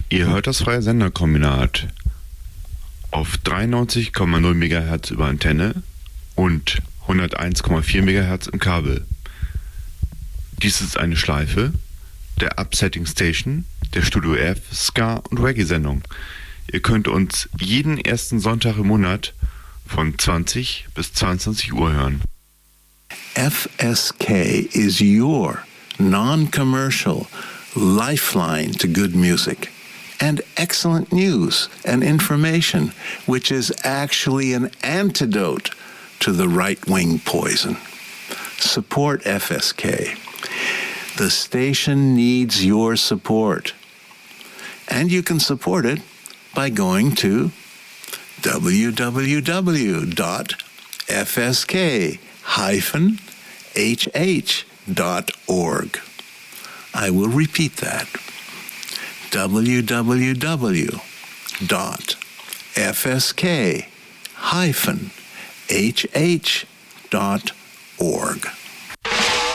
Ihr hört das freie Senderkombinat auf 93,0 MHz über Antenne und 101,4 MHz im Kabel. Dies ist eine Schleife der Upsetting Station der Studio F Ska- und Reggae-Sendung. Ihr könnt uns jeden ersten Sonntag im Monat von 20 bis 22 Uhr hören. FSK is your non-commercial lifeline to good music and excellent news and information, which is actually an antidote to the right-wing poison. Support FSK. The station needs your support. And you can support it by going to www.fsk-hh.org. I will repeat that. www.fsk-hh.org.